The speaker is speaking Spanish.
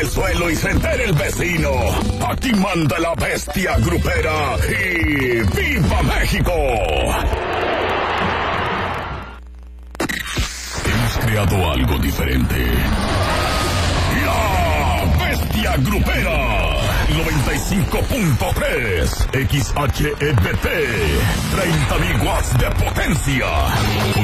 el suelo y se entere el vecino. Aquí manda la bestia grupera y ¡viva México! Hemos creado algo diferente. La bestia grupera 95.3 XHEBT 30.000 watts de potencia.